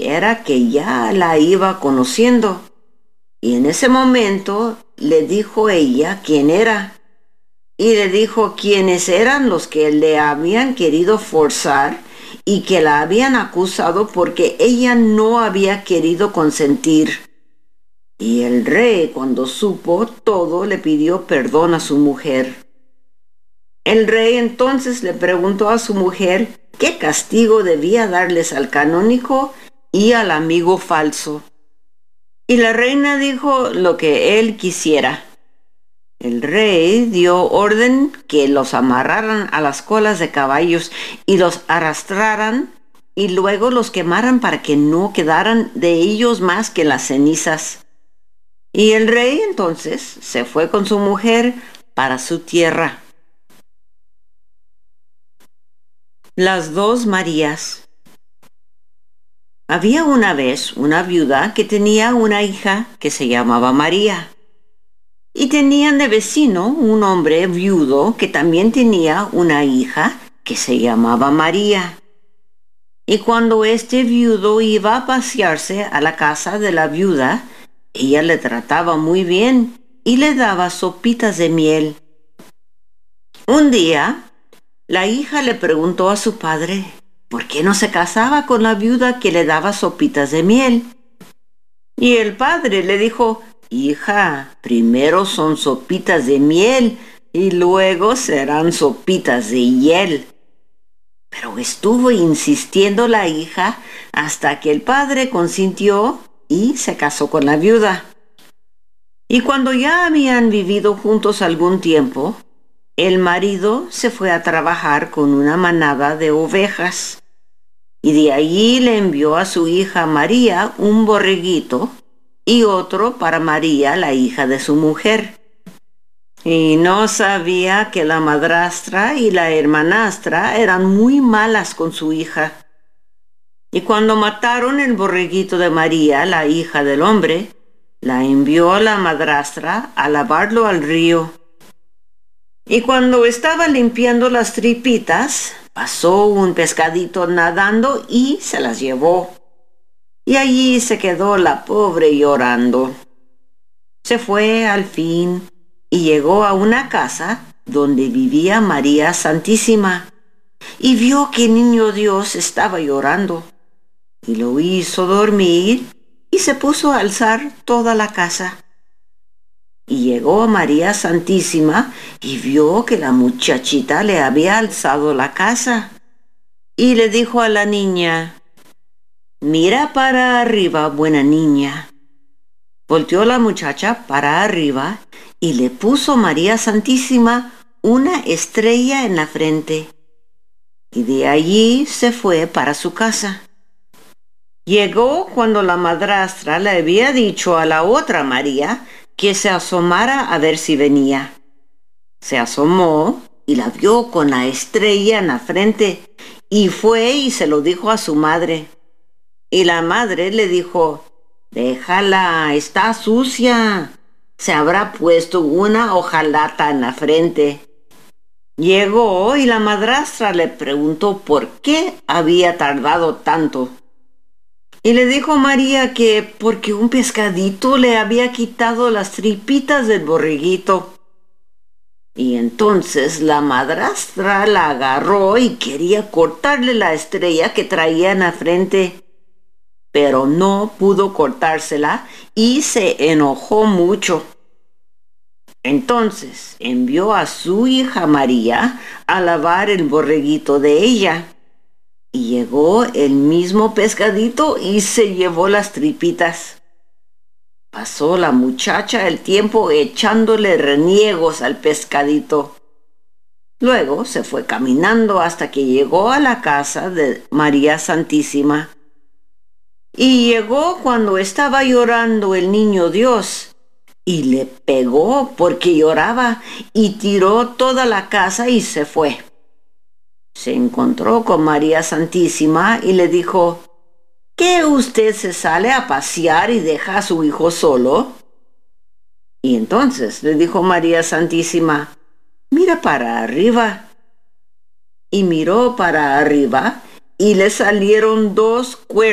y era que ya la iba conociendo. Y en ese momento le dijo ella quién era. Y le dijo quiénes eran los que le habían querido forzar y que la habían acusado porque ella no había querido consentir. Y el rey, cuando supo todo, le pidió perdón a su mujer. El rey entonces le preguntó a su mujer qué castigo debía darles al canónico y al amigo falso. Y la reina dijo lo que él quisiera. El rey dio orden que los amarraran a las colas de caballos y los arrastraran y luego los quemaran para que no quedaran de ellos más que las cenizas. Y el rey entonces se fue con su mujer para su tierra. Las dos Marías. Había una vez una viuda que tenía una hija que se llamaba María. Y tenían de vecino un hombre viudo que también tenía una hija que se llamaba María. Y cuando este viudo iba a pasearse a la casa de la viuda, ella le trataba muy bien y le daba sopitas de miel. Un día, la hija le preguntó a su padre por qué no se casaba con la viuda que le daba sopitas de miel. Y el padre le dijo: hija, primero son sopitas de miel y luego serán sopitas de hiel. Pero estuvo insistiendo la hija hasta que el padre consintió y se casó con la viuda. Y cuando ya habían vivido juntos algún tiempo, el marido se fue a trabajar con una manada de ovejas. Y de allí le envió a su hija María un borreguito y otro para María, la hija de su mujer. Y no sabía que la madrastra y la hermanastra eran muy malas con su hija. Y cuando mataron el borreguito de María, la hija del hombre, la envió la madrastra a lavarlo al río. Y cuando estaba limpiando las tripitas, pasó un pescadito nadando y se las llevó. Y allí se quedó la pobre llorando. Se fue al fin y llegó a una casa donde vivía María Santísima y vio que el niño Dios estaba llorando. Y lo hizo dormir y se puso a alzar toda la casa. Y llegó a María Santísima y vio que la muchachita le había alzado la casa. Y le dijo a la niña: mira para arriba, buena niña. Volteó la muchacha para arriba y le puso María Santísima una estrella en la frente. Y de allí se fue para su casa. Llegó cuando la madrastra le había dicho a la otra María que se asomara a ver si venía. Se asomó y la vio con la estrella en la frente y fue y se lo dijo a su madre. Y la madre le dijo: déjala, está sucia. Se habrá puesto una hojalata en la frente. Llegó y la madrastra le preguntó por qué había tardado tanto. Y le dijo María que porque un pescadito le había quitado las tripitas del borreguito. Y entonces la madrastra la agarró y quería cortarle la estrella que traía en la frente. Pero no pudo cortársela y se enojó mucho. Entonces envió a su hija María a lavar el borreguito de ella. Y llegó el mismo pescadito y se llevó las tripitas. Pasó la muchacha el tiempo echándole reniegos al pescadito. Luego se fue caminando hasta que llegó a la casa de María Santísima. Y llegó cuando estaba llorando el niño Dios, y le pegó porque lloraba y tiró toda la casa y se fue. Se encontró con María Santísima y le dijo: ¿qué usted se sale a pasear y deja a su hijo solo? Y entonces le dijo María Santísima: mira para arriba. Y miró para arriba y le salieron dos cuernos